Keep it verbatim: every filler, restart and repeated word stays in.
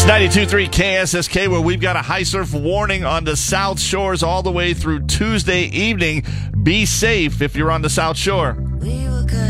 ninety-two point three K S S K, where we've got a high surf warning on the South Shores all the way through Tuesday evening. Be safe if you're on the South Shore.